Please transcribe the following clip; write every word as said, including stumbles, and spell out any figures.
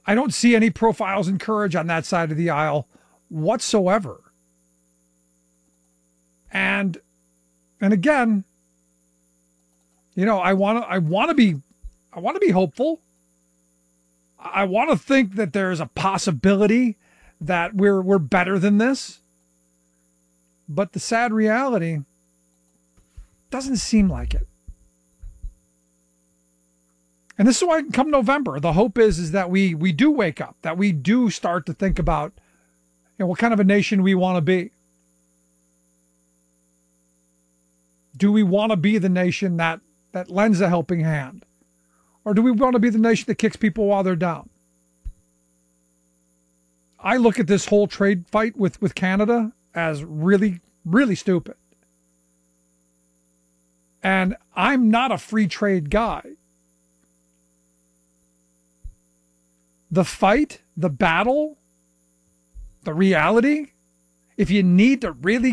I don't see any profiles in courage on that side of the aisle whatsoever. And and again, you know, I want to I want to be I want to be hopeful. I want to think that there's a possibility that we're we're better than this. But the sad reality doesn't seem like it. And this is why come November, the hope is, is that we we do wake up, that we do start to think about, you know, what kind of a nation we want to be. Do we want to be the nation that, that lends a helping hand? Or do we want to be the nation that kicks people while they're down? I look at this whole trade fight with, with Canada as really, really stupid. And I'm not a free trade guy. The fight, the battle, the reality, if you need to really